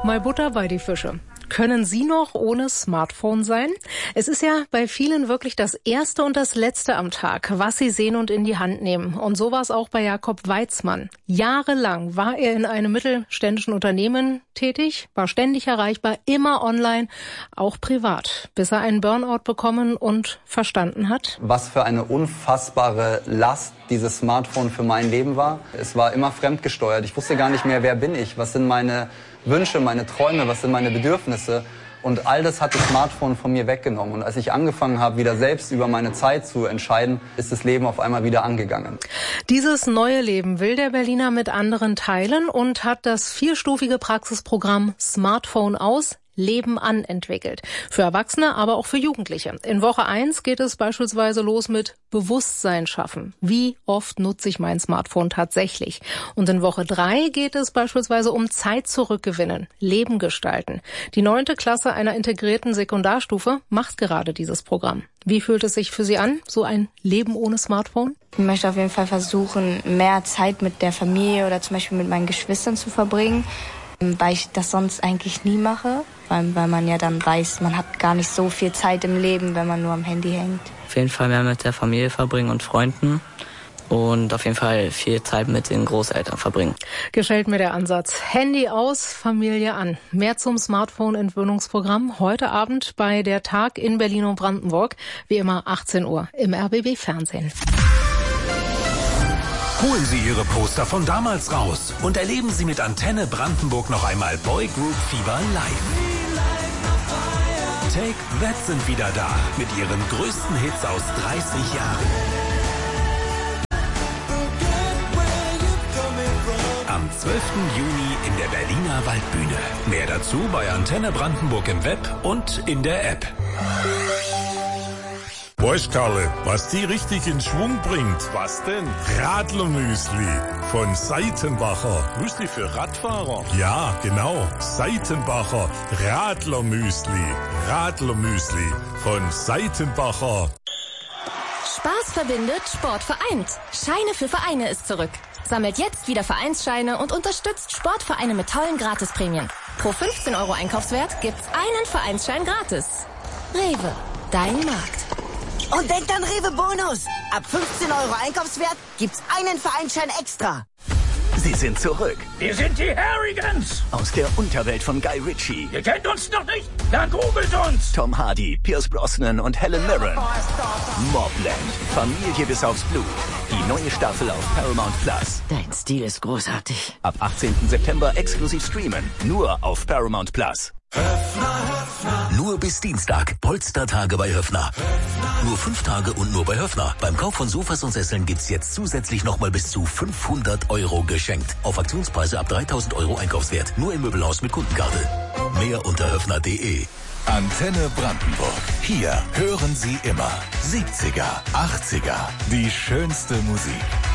Mal Butter bei die Fische. Können Sie noch ohne Smartphone sein? Es ist ja bei vielen wirklich das Erste und das Letzte am Tag, was sie sehen und in die Hand nehmen. Und so war es auch bei Jakob Weizmann. Jahrelang war er in einem mittelständischen Unternehmen tätig, war ständig erreichbar, immer online, auch privat, bis er einen Burnout bekommen und verstanden hat. Was für eine unfassbare Last dieses Smartphone für mein Leben war. Es war immer fremdgesteuert. Ich wusste gar nicht mehr, wer bin ich, was sind meine Wünsche, meine Träume, was sind meine Bedürfnisse. Und all das hat das Smartphone von mir weggenommen. Und als ich angefangen habe, wieder selbst über meine Zeit zu entscheiden, ist das Leben auf einmal wieder angegangen. Dieses neue Leben will der Berliner mit anderen teilen und hat das 4-stufige Praxisprogramm Smartphone aus, Leben an entwickelt. Für Erwachsene, aber auch für Jugendliche. In Woche 1 geht es beispielsweise los mit Bewusstsein schaffen. Wie oft nutze ich mein Smartphone tatsächlich? Und in Woche 3 geht es beispielsweise um Zeit zurückgewinnen, Leben gestalten. Die 9. Klasse einer integrierten Sekundarstufe macht gerade dieses Programm. Wie fühlt es sich für Sie an, so ein Leben ohne Smartphone? Ich möchte auf jeden Fall versuchen, mehr Zeit mit der Familie oder zum Beispiel mit meinen Geschwistern zu verbringen, weil ich das sonst eigentlich nie mache, weil man ja dann weiß, man hat gar nicht so viel Zeit im Leben, wenn man nur am Handy hängt. Auf jeden Fall mehr mit der Familie verbringen und Freunden und auf jeden Fall viel Zeit mit den Großeltern verbringen. Gefällt mir der Ansatz. Handy aus, Familie an. Mehr zum Smartphone-Entwöhnungsprogramm heute Abend bei der Tag in Berlin und Brandenburg. Wie immer 18 Uhr im RBB-Fernsehen. Holen Sie Ihre Poster von damals raus und erleben Sie mit Antenne Brandenburg noch einmal Boygroup Fieber live. Take That sind wieder da mit ihren größten Hits aus 30 Jahren. Am 12. Juni in der Berliner Waldbühne. Mehr dazu bei Antenne Brandenburg im Web und in der App. Weißt Karle, was die richtig in Schwung bringt? Was denn? Radlermüsli von Seitenbacher. Müsli für Radfahrer? Ja, genau. Seitenbacher Radlermüsli. Radlermüsli von Seitenbacher. Spaß verbindet, Sport vereint. Scheine für Vereine ist zurück. Sammelt jetzt wieder Vereinsscheine und unterstützt Sportvereine mit tollen Gratisprämien. Pro 15 € Einkaufswert gibt's einen Vereinsschein gratis. Rewe, dein Markt. Und denkt an Rewe Bonus. Ab 15 € Einkaufswert gibt's einen Vereinsschein extra. Sie sind zurück. Wir sind die Harrigans. Aus der Unterwelt von Guy Ritchie. Ihr kennt uns noch nicht? Dann googelt uns. Tom Hardy, Pierce Brosnan und Helen Mirren. Mobland. Familie bis aufs Blut. Die neue Staffel auf Paramount Plus. Dein Stil ist großartig. Ab 18. September exklusiv streamen. Nur auf Paramount Plus. Nur bis Dienstag. Polstertage bei Höffner. Nur 5 Tage und nur bei Höffner. Beim Kauf von Sofas und Sesseln gibt's jetzt zusätzlich nochmal bis zu 500 € geschenkt. Auf Aktionspreise ab 3.000 € Einkaufswert. Nur im Möbelhaus mit Kundenkarte. Mehr unter höffner.de. Antenne Brandenburg. Hier hören Sie immer 70er, 80er. Die schönste Musik.